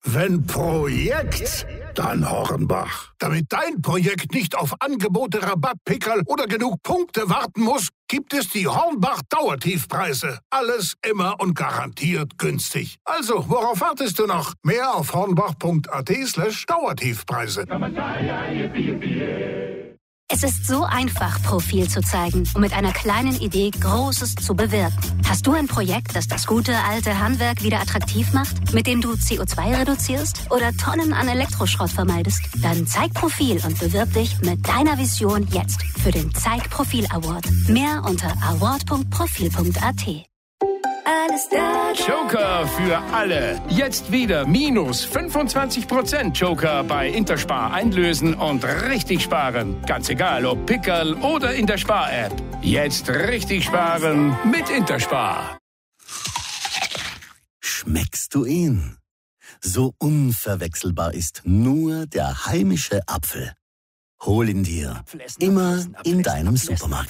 Wenn Projekt, dann Hornbach. Damit dein Projekt nicht auf Angebote, Rabattpickerl oder genug Punkte warten muss, gibt es die Hornbach Dauertiefpreise. Alles immer und garantiert günstig. Also, worauf wartest du noch? Mehr auf hornbach.at/Dauertiefpreise. Es ist so einfach, Profil zu zeigen und mit einer kleinen Idee Großes zu bewirken. Hast du ein Projekt, das das gute alte Handwerk wieder attraktiv macht, mit dem du CO2 reduzierst oder Tonnen an Elektroschrott vermeidest? Dann zeig Profil und bewirb dich mit deiner Vision jetzt für den Zeig Profil Award. Mehr unter award.profil.at. Alles da. Joker für alle. Jetzt wieder minus 25% Joker bei Interspar einlösen und richtig sparen. Ganz egal, ob Pickerl oder in der Spar-App. Jetzt richtig sparen mit Interspar. Schmeckst du ihn? So unverwechselbar ist nur der heimische Apfel. Hol ihn dir. Immer in deinem Supermarkt.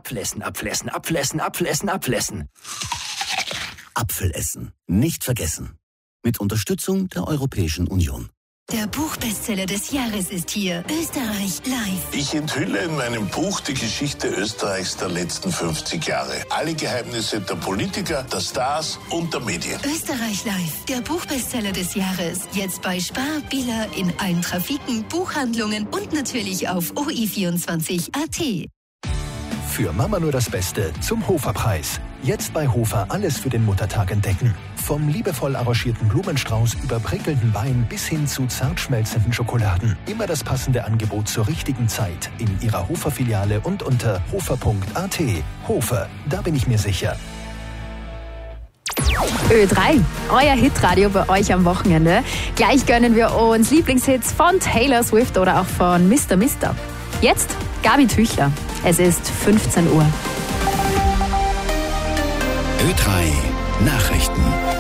Abflessen. Apfelessen. Nicht vergessen. Mit Unterstützung der Europäischen Union. Der Buchbestseller des Jahres ist hier. Österreich live. Ich enthülle in meinem Buch die Geschichte Österreichs der letzten 50 Jahre. Alle Geheimnisse der Politiker, der Stars und der Medien. Österreich live. Der Buchbestseller des Jahres. Jetzt bei Spar, Billa, in allen Trafiken, Buchhandlungen und natürlich auf OI24.at. Für Mama nur das Beste zum Hofer-Preis. Jetzt bei Hofer alles für den Muttertag entdecken. Vom liebevoll arrangierten Blumenstrauß über prickelnden Wein bis hin zu zart schmelzenden Schokoladen. Immer das passende Angebot zur richtigen Zeit in Ihrer Hofer-Filiale und unter hofer.at. Hofer, da bin ich mir sicher. Ö3, euer Hitradio bei euch am Wochenende. Gleich gönnen wir uns Lieblingshits von Taylor Swift oder auch von Mr. Mister. Jetzt Gabi Tüchler. Es ist 15 Uhr. Ö3 Nachrichten.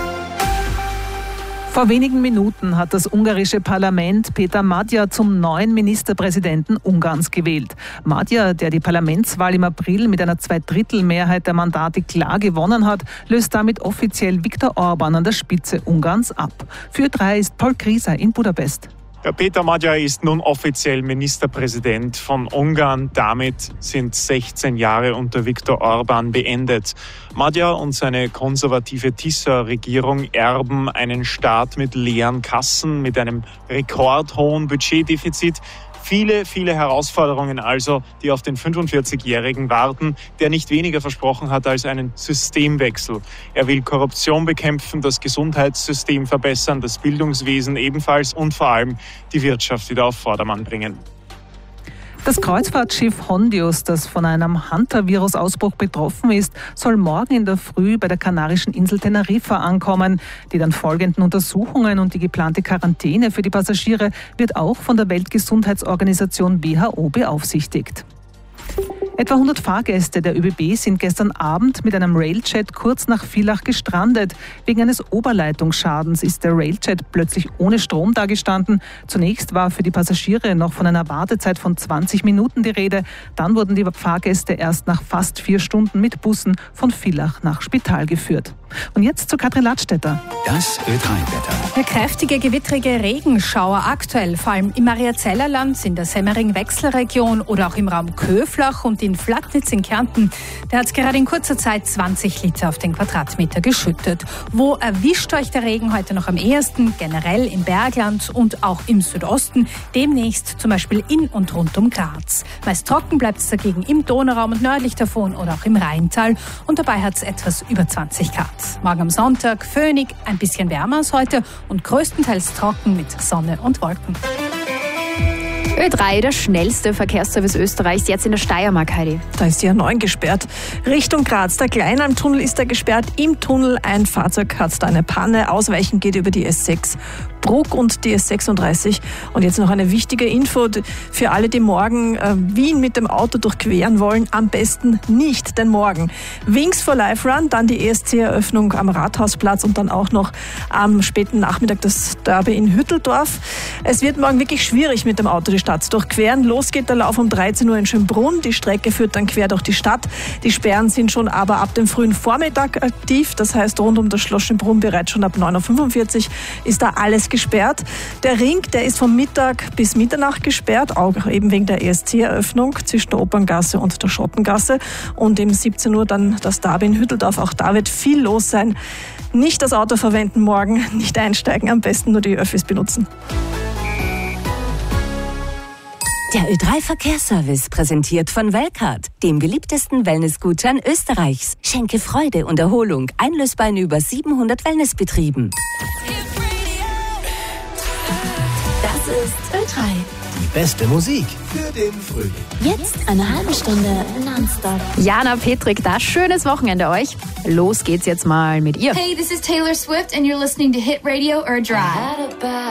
Vor wenigen Minuten hat das ungarische Parlament Peter Magyar zum neuen Ministerpräsidenten Ungarns gewählt. Magyar, der die Parlamentswahl im April mit einer 2/3 der Mandate klar gewonnen hat, löst damit offiziell Viktor Orbán an der Spitze Ungarns ab. Für Ö3 ist Paul Grieser in Budapest. Ja, Peter Magyar ist nun offiziell Ministerpräsident von Ungarn. Damit sind 16 Jahre unter Viktor Orbán beendet. Magyar und seine konservative Tisza-Regierung erben einen Staat mit leeren Kassen, mit einem rekordhohen Budgetdefizit. Viele Herausforderungen also, die auf den 45-Jährigen warten, der nicht weniger versprochen hat als einen Systemwechsel. Er will Korruption bekämpfen, das Gesundheitssystem verbessern, das Bildungswesen ebenfalls und vor allem die Wirtschaft wieder auf Vordermann bringen. Das Kreuzfahrtschiff Hondius, das von einem Hunter-Virus-Ausbruch betroffen ist, soll morgen in der Früh bei der kanarischen Insel Teneriffa ankommen. Die dann folgenden Untersuchungen und die geplante Quarantäne für die Passagiere wird auch von der Weltgesundheitsorganisation WHO beaufsichtigt. Etwa 100 Fahrgäste der ÖBB sind gestern Abend mit einem Railjet kurz nach Villach gestrandet. Wegen eines Oberleitungsschadens ist der Railjet plötzlich ohne Strom dagestanden. Zunächst war für die Passagiere noch von einer Wartezeit von 20 Minuten die Rede. Dann wurden die Fahrgäste erst nach fast 4 Stunden mit Bussen von Villach nach Spital geführt. Und jetzt zu Katrin Ladstätter. Das Ö3-Wetter. Der kräftige, gewittrige Regenschauer aktuell, vor allem im Mariazellerland, in der Semmering-Wechsler-Region oder auch im Raum Köflach und in Flatnitz in Kärnten. Der hat gerade in kurzer Zeit 20 Liter auf den Quadratmeter geschüttet. Wo erwischt euch der Regen heute noch am ehesten? Generell im Bergland und auch im Südosten. Demnächst zum Beispiel in und rund um Graz. Meist trocken bleibt es dagegen im Donauraum und nördlich davon oder auch im Rheintal. Und dabei hat es etwas über 20 Grad. Morgen am Sonntag föhnig, ein bisschen wärmer als heute und größtenteils trocken mit Sonne und Wolken. Ö3, der schnellste Verkehrsservice Österreichs, jetzt in der Steiermark, Heidi. Da ist die A9 gesperrt. Richtung Graz. Der Kleinalmtunnel ist da gesperrt. Im Tunnel ein Fahrzeug hat da eine Panne. Ausweichen geht über die S6 Bruck und die S36. Und jetzt noch eine wichtige Info für alle, die morgen Wien mit dem Auto durchqueren wollen. Am besten nicht, denn morgen Wings for Life Run, dann die ESC-Eröffnung am Rathausplatz und dann auch noch am späten Nachmittag das Derby in Hütteldorf. Es wird morgen wirklich schwierig mit dem Auto die Stadt durchqueren. Los geht der Lauf um 13 Uhr in Schönbrunn. Die Strecke führt dann quer durch die Stadt. Die Sperren sind schon aber ab dem frühen Vormittag aktiv. Das heißt, rund um das Schloss Schönbrunn bereits schon ab 9.45 Uhr ist da alles gesperrt. Der Ring, der ist vom Mittag bis Mitternacht gesperrt, auch eben wegen der ESC-Eröffnung zwischen der Operngasse und der Schottengasse. Und um 17 Uhr dann das Derby in Hütteldorf. Auch da wird viel los sein. Nicht das Auto verwenden morgen, nicht einsteigen, am besten nur die Öffis benutzen. Der Ö3-Verkehrsservice, präsentiert von Welcard, dem beliebtesten Wellnessgutschein Österreichs. Schenke Freude und Erholung, einlösbar in über 700 Wellnessbetrieben. Das ist Ö3. Die beste Musik für den Frühling. Jetzt eine halbe Stunde nonstop. Jana Petrik, da schönes Wochenende euch. Los geht's jetzt mal mit ihr. Hey, this is Taylor Swift and you're listening to Hit Radio or Drive.